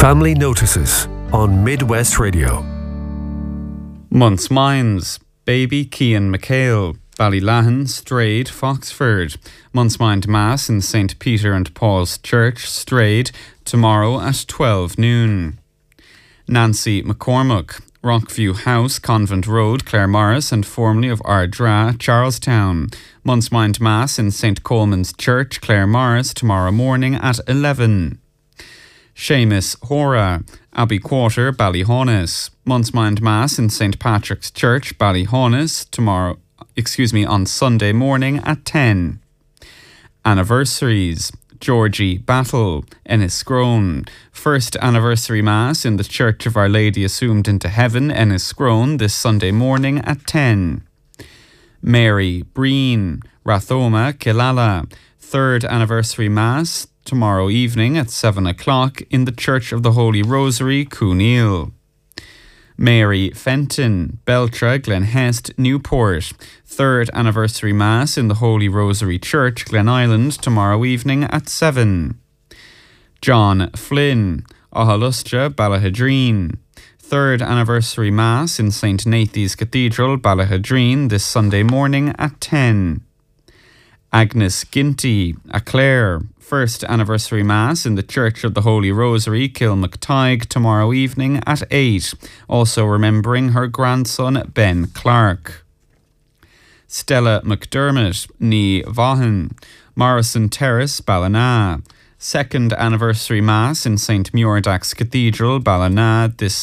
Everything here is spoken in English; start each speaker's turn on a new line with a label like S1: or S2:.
S1: Family Notices on Midwest Radio.
S2: Month's Minds, Baby Cian McHale, Ballylahan, Strayed, Foxford. Month's Mind Mass in St. Peter and Paul's Church, Strayed, tomorrow at 12 noon. Nancy McCormack, Rockview House, Convent Road, Claremorris, and formerly of Ardra, Charlestown. Month's Mind Mass in St. Coleman's Church, Claremorris, tomorrow morning at 11. Seamus Hora, Abbey Quarter, Ballyhaunis. Month's Mind Mass in St. Patrick's Church, Ballyhaunis, on Sunday morning at 10. Anniversaries. Georgie Battle, Enniscrone. First anniversary Mass in the Church of Our Lady Assumed into Heaven, Enniscrone, this Sunday morning at 10. Mary Breen, Rathoma, Killala. Third anniversary Mass tomorrow evening at 7 o'clock in the Church of the Holy Rosary, Cooneal. Mary Fenton, Beltra, Glenhest, Newport. Third anniversary Mass in the Holy Rosary Church, Glen Island, tomorrow evening at 7. John Flynn, Ahalustra, Ballahadreen. Third anniversary Mass in St. Nathy's Cathedral, Ballahadreen, this Sunday morning at 10. Agnes Ginty, Clare. First anniversary Mass in the Church of the Holy Rosary, Kilmactygue, tomorrow evening at 8. Also remembering her grandson, Ben Clark. Stella McDermott, Ní Vaughan, Morrison Terrace, Ballina. Second anniversary Mass in St. Muirdax Cathedral, Ballina, this